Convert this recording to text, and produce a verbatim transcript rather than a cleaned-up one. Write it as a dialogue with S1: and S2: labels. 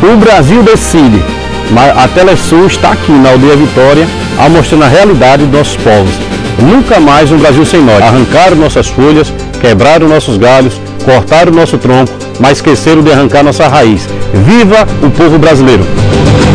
S1: O Brasil decide, mas a Telesul está aqui na Aldeia Vitória, mostrando a realidade dos nossos povos. Nunca mais um Brasil sem nós. Arrancaram nossas folhas, quebraram nossos galhos, cortaram o nosso tronco, mas esqueceram de arrancar nossa raiz. Viva o povo brasileiro!